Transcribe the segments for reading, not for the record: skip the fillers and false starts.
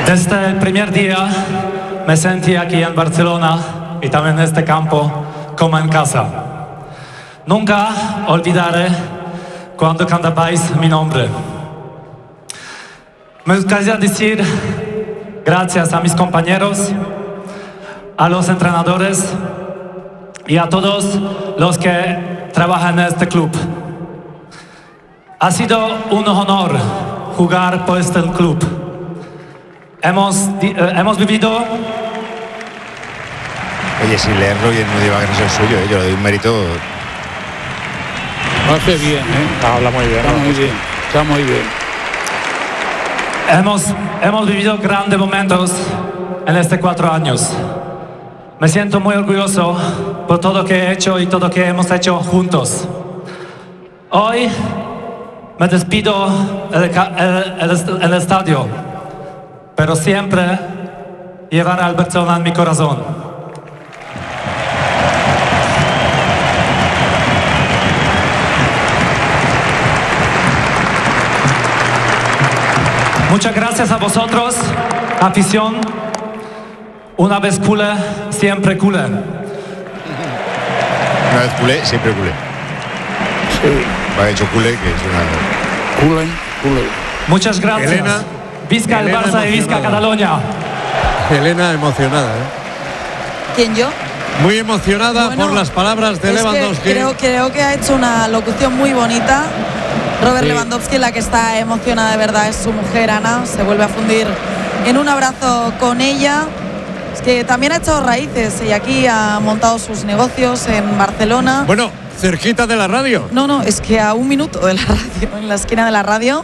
Desde el primer día me sentí aquí en Barcelona y también en este campo como en casa. Nunca olvidaré cuando cantabais mi nombre. Me gustaría decir gracias a mis compañeros, a los entrenadores y a todos los que trabajan en este club. Ha sido un honor jugar por este club. Hemos vivido... Oye, sin leerlo y no diga que no es el suyo, yo le doy un mérito. Lo hace bien, Habla muy bien. Está muy bien. Hemos vivido grandes momentos en estos 4 años. Me siento muy orgulloso por todo lo que he hecho y todo lo que hemos hecho juntos. Hoy me despido en el estadio, pero siempre llevaré al Barcelona en mi corazón. Muchas gracias a vosotros, afición. Una vez culé, siempre culé. Una vez culé, siempre culé. Sí. Ha hecho culé, que es una... Culé. Muchas gracias. Elena, Visca el Barça y visca Cataluña. Elena emocionada, ¿Quién, yo? Muy emocionada Bueno, por las palabras de Lewandowski. Creo que ha hecho una locución muy bonita. Robert Sí. Lewandowski, la que está emocionada de verdad es su mujer Ana. Se vuelve a fundir en un abrazo con ella. Es que también ha hecho raíces y aquí ha montado sus negocios en Barcelona. Bueno, cerquita de la radio. No, es que a 1 minuto de la radio, en la esquina de la radio.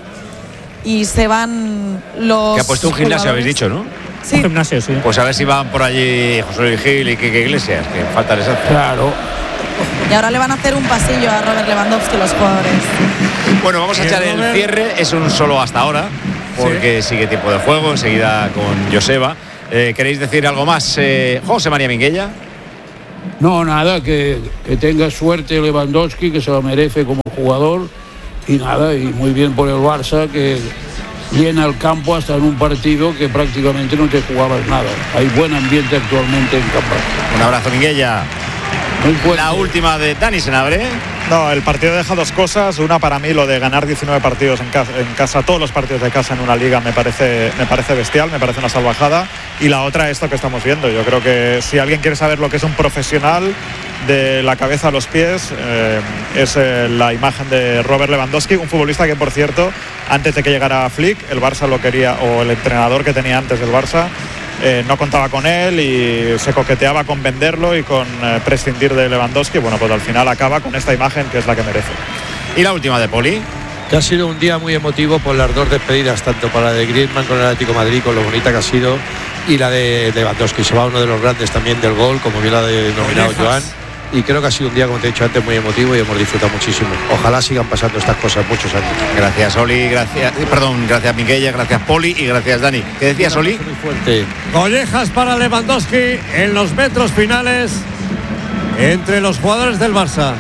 Y se van los... Que ha puesto un gimnasio, habéis jugadores. dicho, ¿no? Sí. Un gimnasio, sí. Pues a ver si van por allí José Luis Gil y Quique Iglesias, que falta les hace. Claro. Y ahora le van a hacer un pasillo a Robert Lewandowski los jugadores. Bueno, vamos a echar el Robert. cierre, es un solo hasta ahora, porque sigue tiempo de juego, enseguida con Joseba. ¿Queréis decir algo más, José María Minguella? No, nada, que tenga suerte Lewandowski, que se lo merece como jugador. Y nada, y muy bien por el Barça, que llena el campo hasta en un partido que prácticamente no te jugabas nada. Hay buen ambiente actualmente en campo. Un abrazo, Minguella. Muy fuerte. La última de Dani Senabre. No, el partido deja 2 cosas. Una, para mí, lo de ganar 19 partidos en casa, todos los partidos de casa en una liga me parece bestial, me parece una salvajada. Y la otra, esto que estamos viendo. Yo creo que si alguien quiere saber lo que es un profesional, de la cabeza a los pies, es la imagen de Robert Lewandowski, un futbolista que, por cierto, antes de que llegara Flick, el Barça lo quería, o el entrenador que tenía antes del Barça, no contaba con él y se coqueteaba con venderlo y con prescindir de Lewandowski. Bueno, pues al final acaba con esta imagen que es la que merece. Y la última de Poli. Que ha sido un día muy emotivo por las 2 despedidas, tanto para la de Griezmann con el Atlético de Madrid, con lo bonita que ha sido, y la de Lewandowski. Se va uno de los grandes también del gol, como bien lo ha denominado Joan. Y creo que ha sido un día, como te he dicho antes, muy emotivo y hemos disfrutado muchísimo. Ojalá sigan pasando estas cosas muchos años. Gracias, Oli, gracias Minguella, gracias, Poli, y gracias, Dani. ¿Qué decías, Oli? Muy fuerte. Collejas para Lewandowski en los metros finales entre los jugadores del Barça.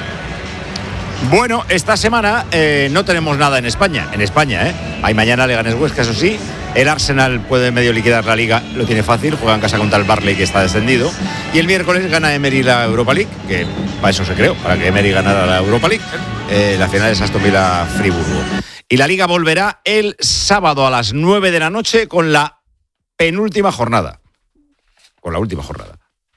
Bueno, esta semana no tenemos nada en España. Hay mañana Leganés Huesca, eso sí. El Arsenal puede medio liquidar la Liga, lo tiene fácil, juega en casa contra el Barley, que está descendido. Y el miércoles gana Emery la Europa League, que para eso se creó, para que Emery ganara la Europa League. La final es Aston Villa-Friburgo. Y la Liga volverá el sábado a las 9 de la noche con la penúltima jornada. Con la última jornada.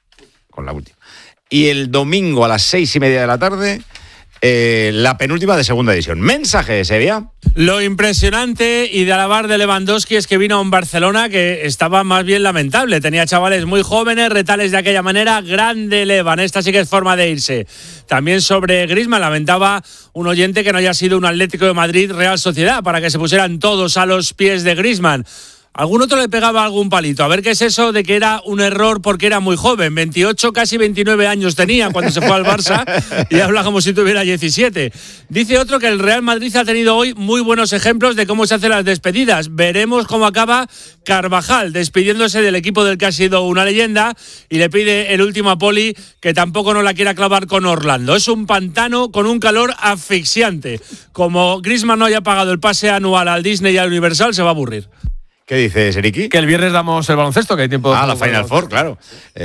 Y el domingo a las 6:30 de la tarde... la penúltima de segunda división. Mensaje de Sevilla. Lo impresionante y de alabar de Lewandowski es que vino a un Barcelona que estaba más bien lamentable. Tenía chavales muy jóvenes, retales de aquella manera. Grande Levan, esta sí que es forma de irse. También sobre Griezmann lamentaba un oyente que no haya sido un Atlético de Madrid Real Sociedad para que se pusieran todos a los pies de Griezmann. Algún otro le pegaba algún palito. A ver qué es eso de que era un error porque era muy joven. 28, casi 29 años tenía cuando se fue al Barça y habla como si tuviera 17. Dice otro que el Real Madrid ha tenido hoy muy buenos ejemplos de cómo se hacen las despedidas. Veremos cómo acaba Carvajal despidiéndose del equipo del que ha sido una leyenda y le pide el último a Poli que tampoco no la quiera clavar con Orlando. Es un pantano con un calor asfixiante. Como Griezmann no haya pagado el pase anual al Disney y al Universal, se va a aburrir. ¿Qué dices, Eriki? Que el viernes damos el baloncesto, que hay tiempo. La Final Four, claro.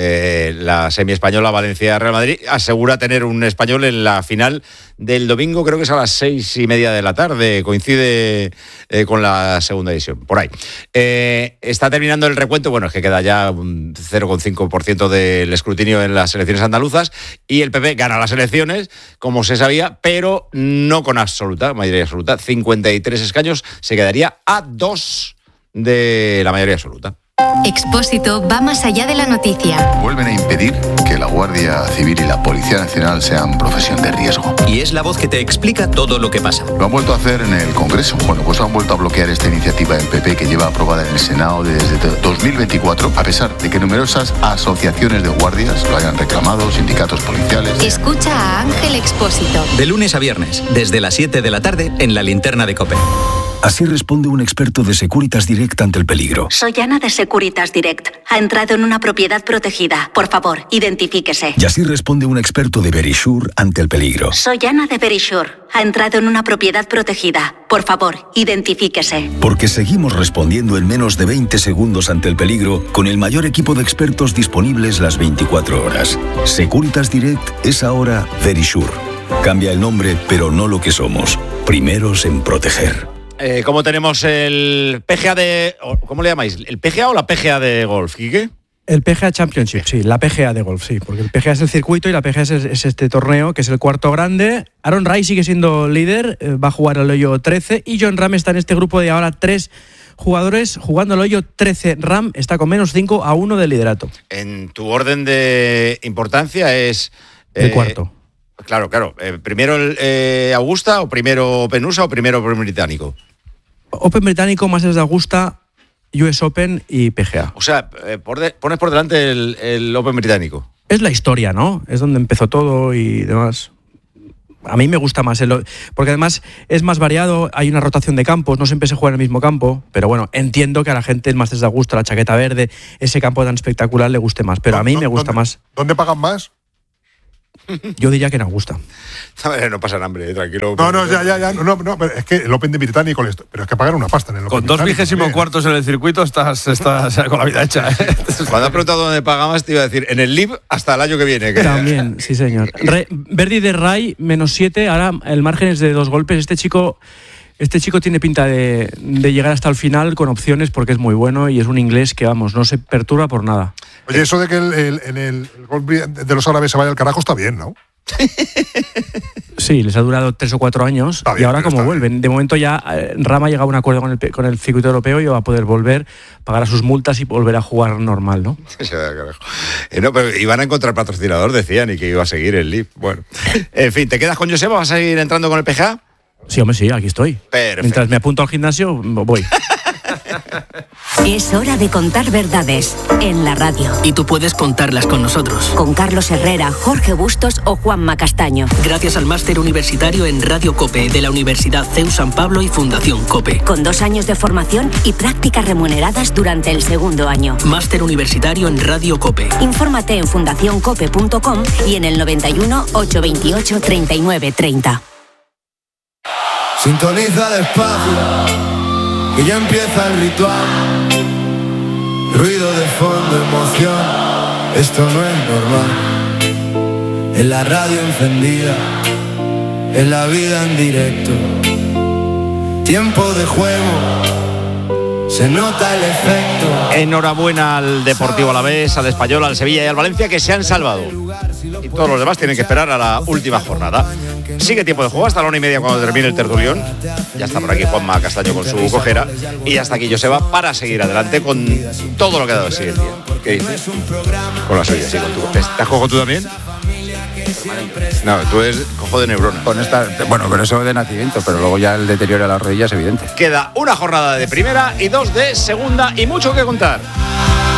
La semi-española Valencia-Real Madrid asegura tener un español en la final del domingo, creo que es a las 6:30 de la tarde, coincide con la segunda edición, por ahí. Está terminando el recuento, bueno, es que queda ya un 0,5% del escrutinio en las elecciones andaluzas y el PP gana las elecciones, como se sabía, pero no con mayoría absoluta. 53 escaños, se quedaría a 2 de la mayoría absoluta. Expósito va más allá de la noticia. Vuelven a impedir que la Guardia Civil y la Policía Nacional sean profesión de riesgo. Y es la voz que te explica todo lo que pasa. Lo han vuelto a hacer en el Congreso. Bueno, pues han vuelto a bloquear esta iniciativa del PP que lleva aprobada en el Senado desde 2024, a pesar de que numerosas asociaciones de guardias lo hayan reclamado, sindicatos policiales. Escucha a Ángel Expósito. De lunes a viernes, desde las 7 de la tarde, en la linterna de COPE. Así responde un experto de Securitas Direct ante el peligro. Soy Ana de Securitas Direct. Ha entrado en una propiedad protegida. Por favor, identifíquese. Y así responde un experto de Verisure ante el peligro. Soy Ana de Verisure. Ha entrado en una propiedad protegida. Por favor, identifíquese. Porque seguimos respondiendo en menos de 20 segundos ante el peligro con el mayor equipo de expertos disponibles las 24 horas. Securitas Direct es ahora Verisure. Cambia el nombre, pero no lo que somos. Primeros en proteger. ¿Cómo tenemos el PGA de... ¿Cómo le llamáis? ¿El PGA o la PGA de golf, Quique? El PGA Championship, sí, la PGA de golf, sí, porque el PGA es el circuito y la PGA es este torneo, que es el cuarto grande. Aaron Rai sigue siendo líder, va a jugar al hoyo 13, y Jon Rahm está en este grupo de ahora 3 jugadores jugando al hoyo 13. Rahm está con menos 5-1 del liderato. En tu orden de importancia es... El cuarto. Claro. ¿Primero Augusta o primero Open USA o primero Open Británico? Open Británico, Masters de Augusta, US Open y PGA. O sea, pones por delante el Open Británico. Es la historia, ¿no? Es donde empezó todo y demás. A mí me gusta más, porque además es más variado, hay una rotación de campos, no siempre se juega en el mismo campo, pero bueno, entiendo que a la gente el Masters de Augusta, la chaqueta verde, ese campo tan espectacular le guste más, pero a mí me gusta más. ¿Dónde pagan más? Yo diría que en Augusta. No pasan hambre, tranquilo. No, pero es que el Open de Británico, pero es que pagar una pasta en el Open. Con 2/24 en el circuito estás con la vida hecha. Cuando has preguntado dónde paga más, te iba a decir, en el LIV hasta el año que viene. También, sí señor. Verdi de Rai, -7, ahora el margen es de 2 golpes. Este chico tiene pinta de llegar hasta el final con opciones porque es muy bueno y es un inglés que, vamos, no se perturba por nada. Oye, eso de que en el golf de los árabes se vaya al carajo está bien, ¿no? Sí, les ha durado 3 o 4 años bien, y ahora como vuelven. Bien. De momento ya Rahm ha llegado a un acuerdo con el circuito europeo y va a poder volver, pagar sus multas y volver a jugar normal, ¿no? No, pero iban a encontrar patrocinador, decían, y que iba a seguir el LIV. Bueno, en fin, ¿te quedas con Joseba? ¿Vas a seguir entrando con el PGA? Sí, hombre, sí, aquí estoy. Perfecto. Mientras me apunto al gimnasio, voy. Es hora de contar verdades en la radio. Y tú puedes contarlas con nosotros. Con Carlos Herrera, Jorge Bustos o Juanma Castaño. Gracias al máster universitario en Radio COPE de la Universidad CEU San Pablo y Fundación COPE. Con 2 años de formación y prácticas remuneradas durante el segundo año. Máster universitario en Radio COPE. Infórmate en fundacioncope.com y en el 91 828 3930. Sintoniza despacio, que ya empieza el ritual. Ruido de fondo, emoción, esto no es normal. En la radio encendida, en la vida en directo. Tiempo de juego, se nota el efecto. Enhorabuena al Deportivo Alavés, al Español, al Sevilla y al Valencia, que se han salvado. Y todos los demás tienen que esperar a la última jornada. Sigue tiempo de juego hasta la 1:30 cuando termine el tertulión. Ya está por aquí Juanma Castaño con su cojera. Y ya está aquí Joseba para seguir adelante con todo lo que ha dado así el día. ¿Qué dices? Con la suya, sí, con tu. ¿Te has cojo tú también? No, tú eres cojo de neurona. Con eso de nacimiento, pero luego ya el deterioro de las rodillas es evidente. Queda una jornada de primera y 2 de segunda y mucho que contar.